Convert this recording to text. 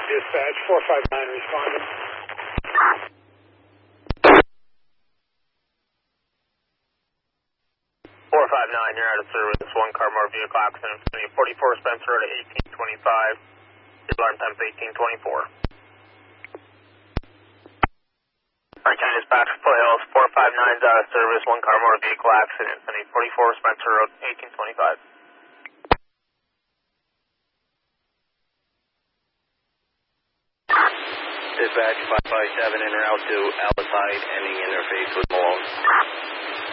Dispatch 459 responding. 459, you're out of service. One car more vehicle accident. 44 Spencer Road at 1825. Your alarm time is 1824. Alright, County Dispatch, Foothills, 459 is out of service. One car more vehicle accident. 44 Spencer Road, 1825. Dispatch 557 en route to Alpine, ending interface with Malone.